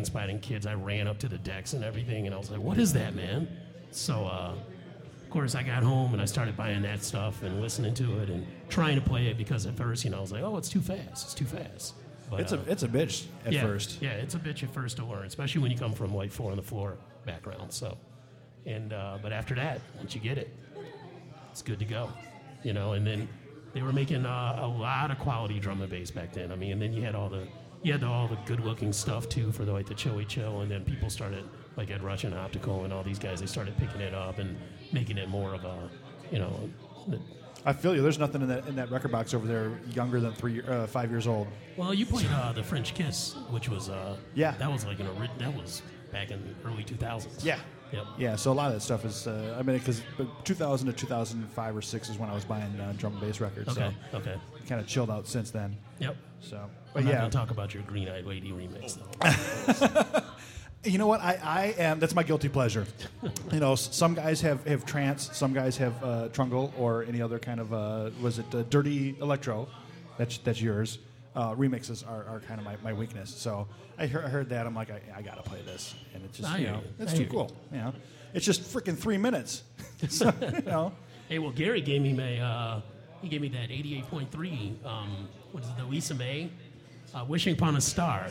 train spotting kids. I ran up to the decks and everything, and I was like, what is that, man? So, of course, I got home, and I started buying that stuff and listening to it and trying to play it because at first, I was like, oh, it's too fast. It's too fast. But, it's a bitch at first. Yeah, it's a bitch at first to learn, especially when you come from like 4 on the floor background. So, but after that, once you get it, it's good to go, And then they were making a lot of quality drum and bass back then. I mean, and then you had all the good-looking stuff too for the Chili Chill, and then people started like Ed Rush and Optical and all these guys. They started picking it up and making it more of a, I feel you. There's nothing in that record box over there younger than 5 years old. Well, you played the French Kiss, which was that was like that was back in the early 2000s. Yeah. Yep. Yeah. So a lot of that stuff is because 2000 to 2005 or 6 is when I was buying drum and bass records. Okay. So Okay. Kind of chilled out since then. Yep. So, but I'm not gonna talk about your Green Eyed Lady remix though. You know what? I am. That's my guilty pleasure. Some guys have trance, some guys have trungle or any other kind of was it dirty electro? That's yours. Remixes are kind of my weakness. So I heard that. I'm like, I gotta play this, and it's just it's too cool. It's just freaking 3 minutes. So, Hey, well, Gary gave me that 88.3. What is it? The Lisa May, Wishing Upon a Star.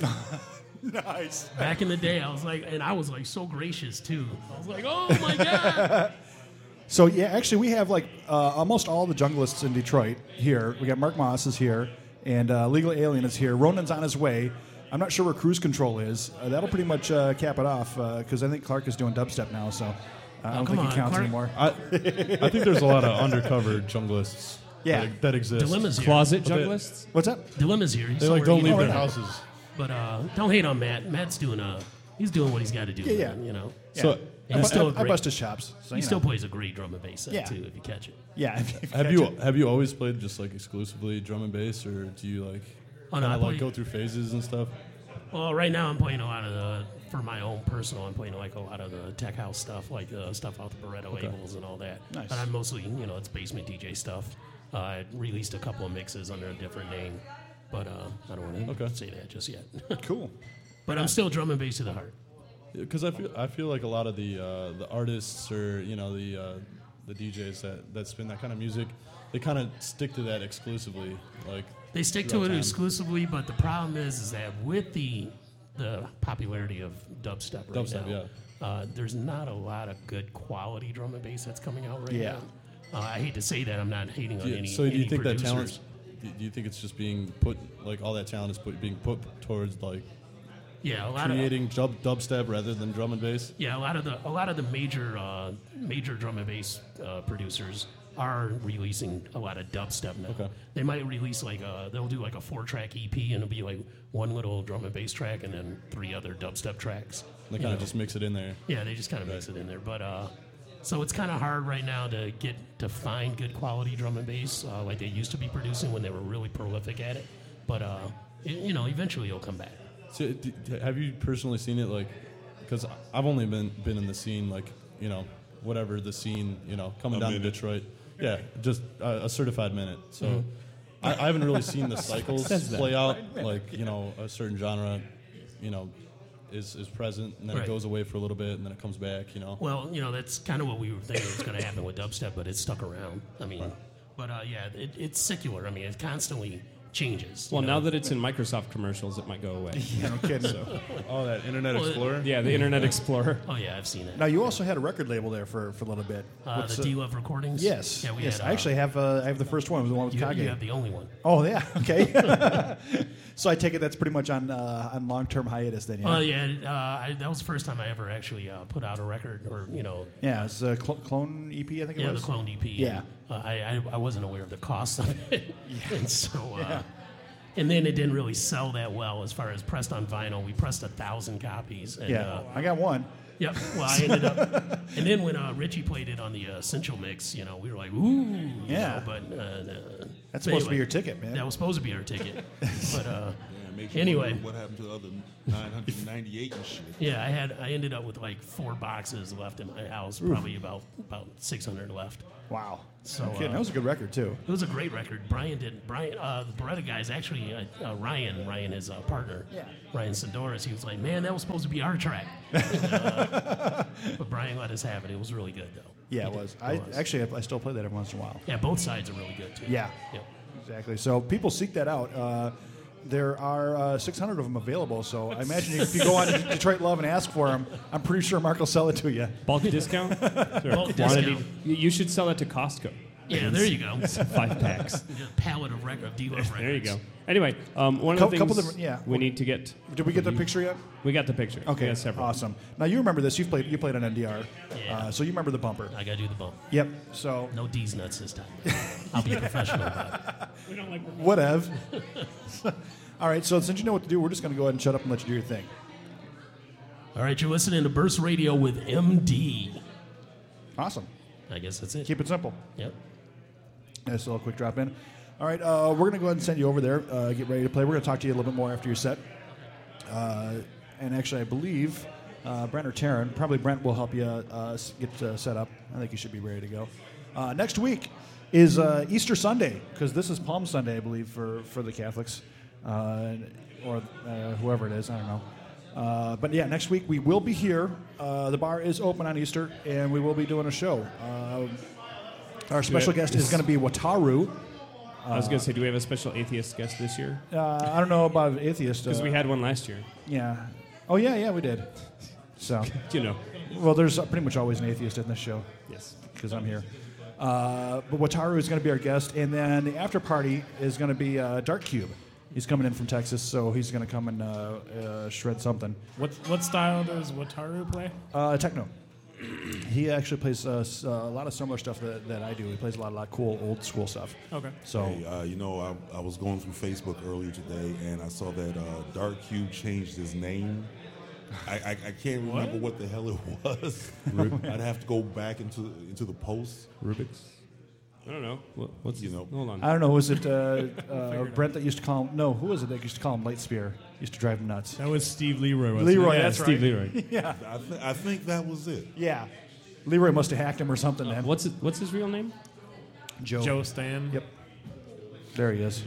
Nice. Back in the day, I was like so gracious too. I was like, oh my god. So yeah, actually, we have like almost all the junglists in Detroit here. We got Mark Moss is here, and Legal Alien is here. Ronan's on his way. I'm not sure where Cruise Control is. That'll pretty much cap it off because I think Clark is doing dubstep now. So I don't think he counts anymore. I think there's a lot of undercover junglists. Yeah, that exist. Dilemma's here. Closet junglists. What's that? Dilemma's here. They don't leave their houses. But don't hate on Matt. Matt's doing what he's got to do. Yeah. Man, So I bust his chops. So, he still plays a great drum and bass set too, if you catch it. Yeah. Have you always played just like exclusively drum and bass, or do you like go through phases and stuff? Well, right now I'm playing a lot of for my own personal. I'm playing like a lot of the tech house stuff, like stuff out the Barretto labels and all that. Nice. But I'm mostly it's basement DJ stuff. I released a couple of mixes under a different name. But I don't want to say that just yet. Cool. But I'm still drum and bass to the heart. Because I feel like a lot of the artists or the DJs that spin that kind of music, they kind of stick to that exclusively. Like they stick to it exclusively, but the problem is that with the popularity of dubstep now, there's not a lot of good quality drum and bass that's coming out right now. I hate to say that. I'm not hating on any. So do you think producers. that talent? Do you think it's just being put, like all that talent is being put towards like creating dubstep rather than drum and bass? Yeah, a lot of the major drum and bass producers are releasing a lot of dubstep now. Okay. They might release they'll do like a 4-track EP and it'll be like one little drum and bass track and then 3 other dubstep tracks. They kind of just mix it in there. Yeah, they just kind of mix it in there, but. So it's kind of hard right now to find good quality drum and bass like they used to be producing when they were really prolific at it. But eventually it'll come back. So, have you personally seen it? Like, because I've only been in the scene, like whatever the scene, coming down to Detroit. Yeah, just a certified minute. So I haven't really seen the cycles play out. Like a certain genre, is present, and then it goes away for a little bit, and then it comes back, Well, that's kind of what we were thinking was going to happen with dubstep, but it's stuck around. I mean, but it's secular. I mean, it constantly changes. Well, now that it's in Microsoft commercials, it might go away. Yeah, no kidding. Oh, that Internet Explorer? Yeah, the Internet Explorer. Oh, yeah, I've seen it. Now, you also had a record label there for a little bit. The D-Love Recordings? Yes. Yeah, we yes. had, I actually have I have the first one. It was the one with Kage. You have the only one. Oh, yeah. Okay. So I take it that's pretty much on long-term hiatus then, yeah? That was the first time I ever actually put out a record or, Yeah, it's a Clone EP, I think it was. Yeah, the Clone EP. Yeah. I wasn't aware of the cost of it. And so... And then it didn't really sell that well as far as pressed on vinyl. We pressed 1,000 copies. And, I got one. Yep. Well, I ended up... And then when Richie played it on the Essential Mix, we were like, ooh. Yeah. But... That's supposed to be your ticket, man. That was supposed to be our ticket. But It makes you Anyway. wonder what happened to the other 998 and shit. Yeah, I ended up with like 4 boxes left in my house, probably about 600 left. Wow. So, Okay, that was a good record too. It was a great record. The Beretta guys, actually, Ryan, his partner, Ryan Sandoris, he was like, man, that was supposed to be our track. But Brian let us have it. It was really good, though. Yeah, it was. I still play that every once in a while. Yeah, both sides are really good, too. Yeah. Yep. Exactly. So people seek that out. There are 600 of them available. So I imagine if you go on to Detroit Love and ask for them, I'm pretty sure Mark will sell it to you. Bulk discount? Bulk Quantity. discount. You should sell it to Costco. Yeah, there you go. 5 packs. A pallet of D-Love records. There you go. Anyway, one of the Couple things different- yeah. we need to get. Did we get the picture yet? We got the picture. Okay, Yeah, several. awesome. Now you remember this. You played on NDR, Yeah. so you remember the bumper. I got to do the bump. Yep. So No D's nuts this time. I'll be a professional about it. whatever. All right. So since you know what to do, we're just going to go ahead and shut up and let you do your thing. All right, you're listening to Burst Radio with MD. Awesome. I guess that's it. Keep it simple. Yep. That's a little quick drop in. All right, we're going to go ahead and send you over there. Get ready to play. We're going to talk to you a little bit more after your set. And actually, I believe Brent or Taryn, probably Brent will help you get set up. I think you should be ready to go. Next week is Easter Sunday, because this is Palm Sunday, I believe, for the Catholics, or whoever it is. I don't know. But yeah, next week we will be here. The bar is open on Easter, and we will be doing a show. Our special guest is going to be Wataru. I was going to say, do we have a special atheist guest this year? I don't know about atheist. Because we had one last year. Yeah. Oh, yeah, we did. So, You know. well, there's pretty much always an atheist in this show Yes. because I'm here. But Wataru is going to be our guest, and then the after party is going to be Dark Cube. He's coming in from Texas, so he's going to come and shred something. What style does Wataru play? Techno. He actually plays a lot of similar stuff that I do. He plays a lot of cool old school stuff. Okay. So Hey, I was going through Facebook earlier today, and I saw that Dark Cube changed his name. I can't remember what the hell it was. I'd have to go back into the post. Rubik's. I don't know. What's Hold on. I don't know. Was it Brent that used to call him? No, who was it that used to call him Lightspear? Used to drive him nuts. That was Steve Leroy. Wasn't Leroy, it? that's Steve right. Leroy. Yeah, I think that was it. yeah. Leroy must have hacked him or something. Then What's his real name? Joe Stan. Yep. There he is.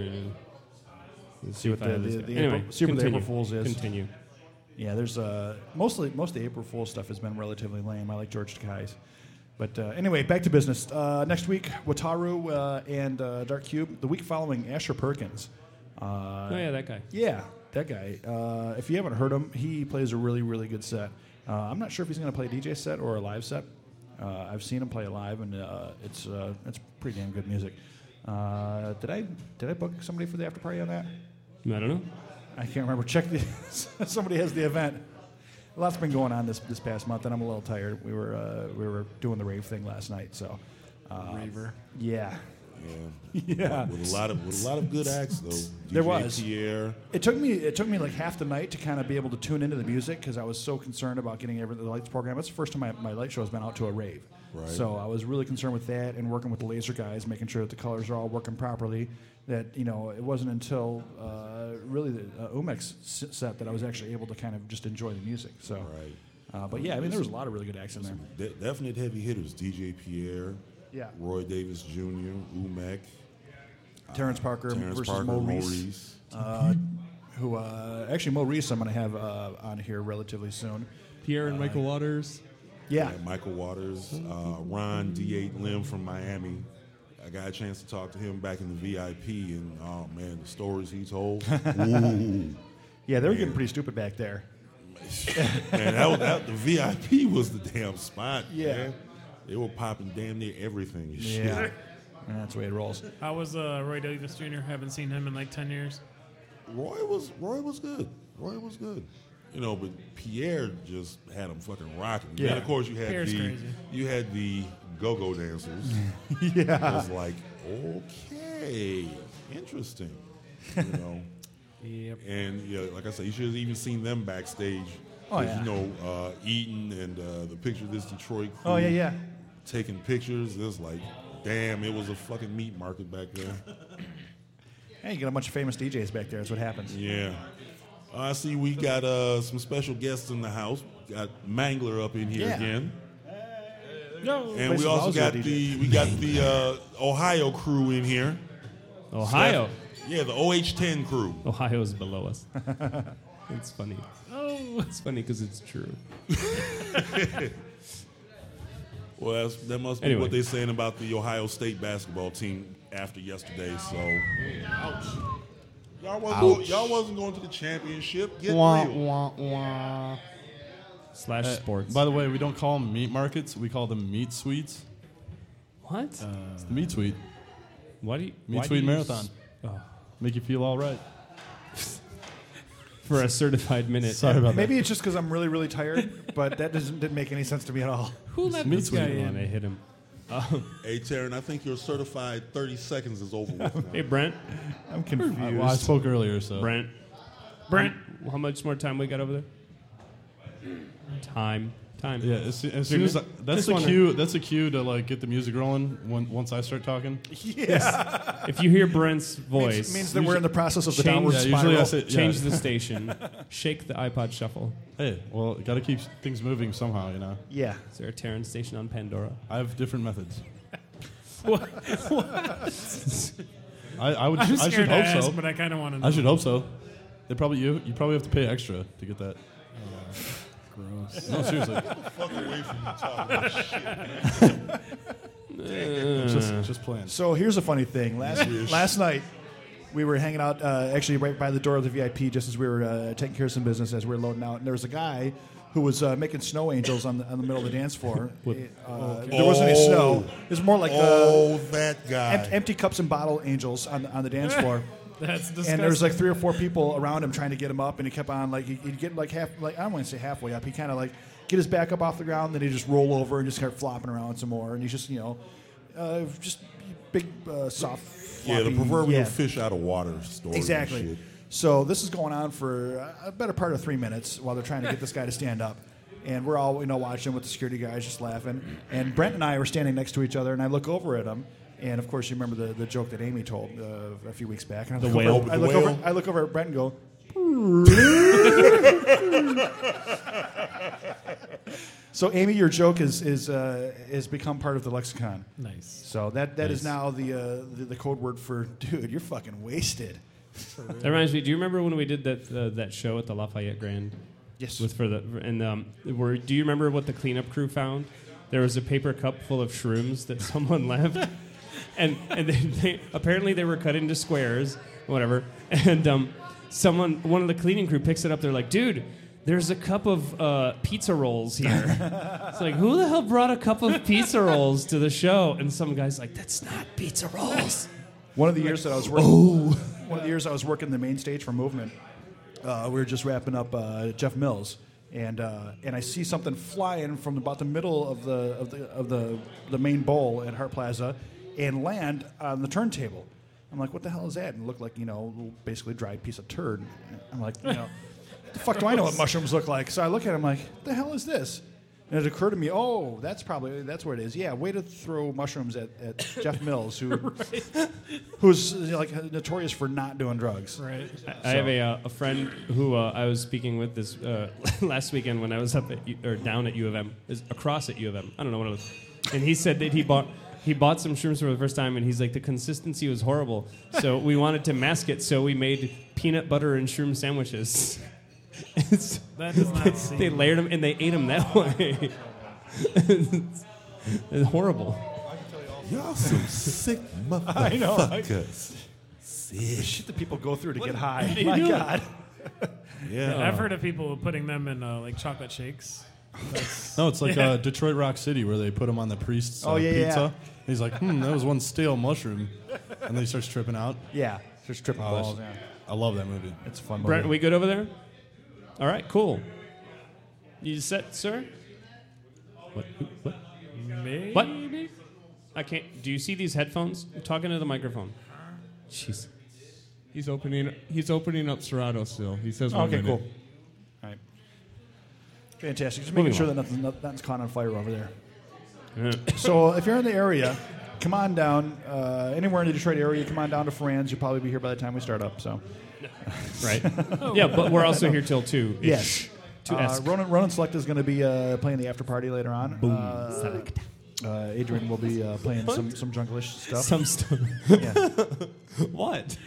Let's see what the- this the guy. April- Anyway, see what the continue. April Fool's is. Continue. Yeah, there's most of the April Fool's stuff has been relatively lame. I like George Takei's. But anyway, back to business. Next week, Wataru and Dark Cube. The week following, Asher Perkins. Oh, yeah, that guy. Yeah, that guy. If you haven't heard him, he plays a really, really good set. I'm not sure if he's going to play a DJ set or a live set. I've seen him play live, and it's pretty damn good music. Did I book somebody for the after party on that? I don't know. I can't remember. Check the. Somebody has the event. A lot's been going on this past month, and I'm a little tired. We were doing the rave thing last night, so. Raver. Yeah. Yeah. Yeah. With a lot of good acts though. There DJ was. Pierre. It took me like half the night to kind of be able to tune into the music because I was so concerned about getting the lights program. That's the first time my light show has been out to a rave. Right. So I was really concerned with that and working with the laser guys, making sure that the colors are all working properly. That it wasn't until really the Umex set that I was actually able to kind of just enjoy the music. So, Right. but yeah, I mean there was a lot of really good acts in there. Definite heavy hitters. DJ Pierre. Yeah. Roy Davis Jr. Umek. Terrence Parker Terrence versus Parker, Maurice. Who actually Maurice I'm going to have on here relatively soon. Pierre and Michael Waters. Yeah. Michael Waters, Ron D8 Lim from Miami. I got a chance to talk to him back in the VIP, and oh man, the stories he told. Ooh. Yeah, they were getting pretty stupid back there. Man, the VIP was the damn spot. Yeah. Man. They were popping damn near everything. and shit. Yeah. And that's the way it rolls. How was Roy Davis Jr.? Haven't seen him in like 10 years. Roy was good. Roy was good. But Pierre just had him fucking rocking. Yeah. And of course Pierre's crazy. you had the go-go dancers. Yeah. It was like, okay, interesting. Yep. And like I said, you should have even seen them backstage. Oh, with, yeah. Eaton and the picture of this Detroit crew. Oh, yeah. Taking pictures. It was like, damn, it was a fucking meat market back there. Hey, you got a bunch of famous DJs back there. That's what happens. Yeah. I see we got some special guests in the house. Got Mangler up in here Yeah. again. No. And Places we also also got DJ. the Ohio crew in here. Ohio. Yeah, the OH10 crew. Ohio's below us. It's funny. Oh. It's funny because it's true. Well, that must be Anyway. what they're saying about the Ohio State basketball team after yesterday. So, y'all wasn't going to the championship. Get real. Slash sports. By the way, we don't call them meat markets. We call them meat suites. what? It's the meat suite. Why do you Meat why do suite you marathon. Oh. Make you feel all right. For a certified minute. Sorry about Maybe it's just because I'm really, really tired, but that didn't make any sense to me at all. Who let meat this guy sweet. Oh, in? they hit him. Hey, Taryn, I think your certified 30 seconds is over with. now. Hey, Brent. I'm confused. Well, I spoke earlier, so. Brent. How much more time we got over there? Time. Yeah, as soon as that's the cue. That's a cue to like get the music rolling once I start talking. Yeah. If you hear Brent's voice, means that we're in the process of the Change- downward Yeah, spiral. usually I say change the station. Shake the iPod shuffle. Hey, well, got to keep things moving somehow, you know. Yeah. Is there a Terran station on Pandora? I have different methods. What? I would. I'm I should scared to hope ask, so. but I kind of want to know. I should hope so. They probably you probably have to pay extra to get that. Gross. No, seriously. Fuck away from me talking. Just playing. So here's a funny thing. Last night, we were hanging out actually right by the door of the VIP just as we were taking care of some business as we were loading out. And there was a guy who was making snow angels on the middle of the dance floor. There wasn't any snow. It was more like That guy. empty cups and bottle angels on the dance floor. That's disgusting. And there was like 3 or 4 people around him trying to get him up, and he kept on like he'd get like I don't want to say halfway up. He kind of like get his back up off the ground, then he just roll over and just start flopping around some more. And he's just just big soft. Yeah, the floppy- proverbial yeah. fish out of water story. Exactly. And shit. So this is going on for a better part of 3 minutes while they're trying to get this guy to stand up. And we're all watching with the security guys just laughing. And Brent and I were standing next to each other, and I look over at him. And of course, you remember the joke that Amy told a few weeks back. And I The look whale? over- I The look whale? over. I look over at Brent and go. So Amy, your joke is become part of the lexicon. nice. So that is now the code word for dude. You're fucking wasted. That reminds me. Do you remember when we did that show at the Lafayette Grand? Yes. Do you remember what the cleanup crew found? There was a paper cup full of shrooms that someone left, and they apparently they were cut into squares, whatever. And one of the cleaning crew picks it up. They're like, dude, there's a cup of pizza rolls here. It's like, who the hell brought a cup of pizza rolls to the show? And some guy's like, that's not pizza rolls. One of the years that I was working, one of the years I was working the main stage for Movement, we were just wrapping up Jeff Mills, and I see something flying from about the middle of the main bowl at Hart Plaza, and land on the turntable. I'm like, what the hell is that? And it looked like basically a dried piece of turd. I'm like, what the fuck do I know what mushrooms look like? So I look at it, I'm like, what the hell is this? And it occurred to me, that's where it is. Yeah, way to throw mushrooms at Jeff Mills, who's like notorious for not doing drugs. Right. I have a friend who I was speaking with this last weekend when I was up down at U of M, across at U of M. I don't know what it was. And he said that he bought some shrooms for the first time, and he's like, the consistency was horrible. So we wanted to mask it, so we made peanut butter and shroom sandwiches. That does not seem... They layered them and they ate them that way. It's horrible. Y'all some sick motherfuckers. I know. Sick. Shit that people go through to get high. My God. Yeah. I've heard of people putting them in like chocolate shakes. No, it's like Detroit Rock City where they put him on the priest's Oh, yeah, pizza. yeah. He's like, that was one stale mushroom. And then he starts tripping out. Yeah, just tripping balls. Yeah. I love that movie. It's a fun. Brent, are movie. we good over there? All right, cool. You set, sir? What? Maybe. What? I can't. Do you see these headphones? I'm talking to the microphone. Jeez. He's opening up Serato still. He says Okay, 1 minute. cool. All right. Fantastic. Just Moving making sure on. that nothing's caught on fire over there. Yeah. So if you're in the area, come on down. Anywhere in the Detroit area, come on down to Franz. You'll probably be here by the time we start up. So, Right. Yeah, but we're also here till 2. yes. Ronan Select is going to be playing the after party later on. Select. Adrian will be playing some junglish stuff. Some stuff. Yeah. What?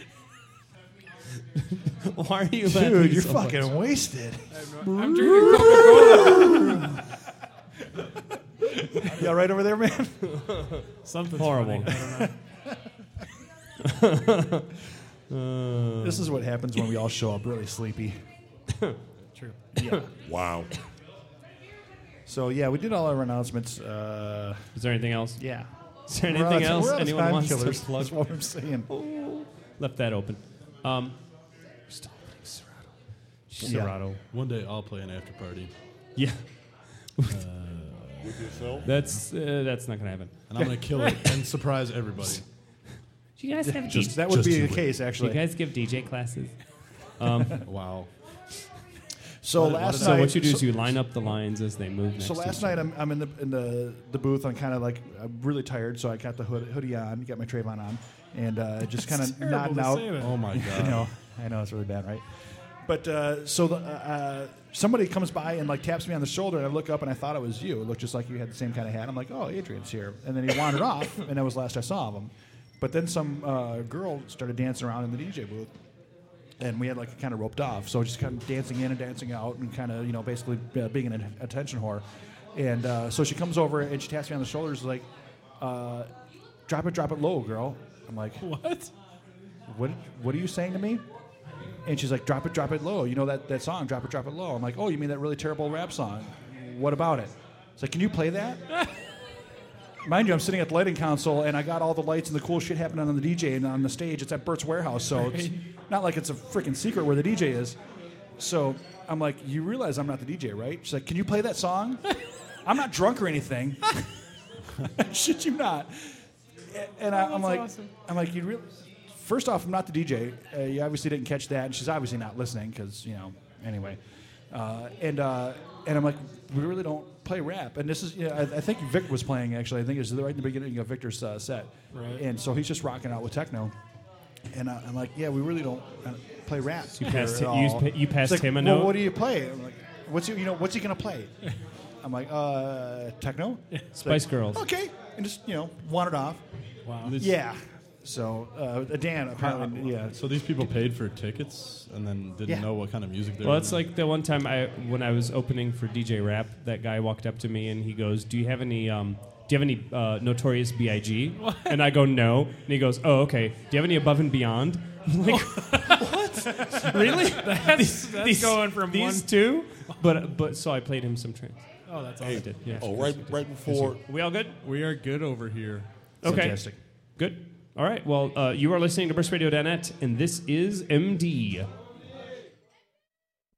Why are you laughing Dude, you're so fucking much? wasted. I'm drinking Coca-Cola. You all right over there, man? Something's Horrible. funny. I don't know. This is what happens when we all show up really sleepy. True. Yeah. Wow. So, yeah, we did all our announcements. Is there anything else? Yeah. Is there anything else We're out of anyone time wants killers. to plug? That's what I'm saying. Left that open. Stop playing Serato. Serato. One day I'll play an after party, Yeah. With yourself? That's not gonna happen. and I'm gonna kill it and surprise everybody. Do you guys have Just- That would be do the it. case, Do you actually. guys give DJ classes? Wow. So What- last what- So night, what you do is you line up the lines as they move. Next So to last each night other. I'm in the booth. I'm kind of like I'm really tired, so I got the hoodie on, got my Trayvon on, and just kind of Terrible nodding to out. say that. Oh my god. I know it's really bad, right? But somebody comes by and like taps me on the shoulder, and I look up and I thought it was you. It looked just like you had the same kind of hat. I'm like, oh, Adrian's here, and then he wandered off, and that was the last I saw of him. But then some girl started dancing around in the DJ booth. And we had like kind of roped off, so just kind of dancing in and dancing out, and kind of basically being an attention whore. And so she comes over and she taps me on the shoulders, like, "Drop it low, girl." I'm like, What? What are you saying to me? And she's like, drop it low. You know that song, drop it low. I'm like, oh, you mean that really terrible rap song? What about it? It's like, can you play that? Mind you, I'm sitting at the lighting console, and I got all the lights and the cool shit happening on the DJ and on the stage. It's at Bert's Warehouse, so it's not like it's a freaking secret where the DJ is. So I'm like, you realize I'm not the DJ, right? She's like, can you play that song? I'm not drunk or anything. Shit you not. And I'm like, awesome. you really? First off, I'm not the DJ. You obviously didn't catch that, and she's obviously not listening because anyway. And I'm like, we really don't play rap. And this is, I think Vic was playing actually. I think it was right in the beginning of Victor's set. Right. And so he's just rocking out with techno. And I'm like, yeah, we really don't play rap. You passed here at hi- you all. pa- you passed She's like, him a well, note? what do you play? I'm like, what's he gonna play? I'm like, techno. Spice Girls. Okay, and just wandered off. Wow. Yeah. So Dan apparently, yeah. So these people paid for tickets and then didn't Yeah. know what kind of music they Well, were. it's like the one time when I was opening for DJ Rap, that guy walked up to me and he goes, "Do you have any Notorious B.I.G.?" And I go, "No." And he goes, "Oh, okay. Do you have any Above and Beyond?" I'm like, what? Really? That's going from these one. two? But so I played him some trance. Oh, that's Hey, awesome. Yeah. oh, right before. Are we all good? We are good over here. Okay. Fantastic. Good. All right. Well, you are listening to BurstRadio.net, and this is MD.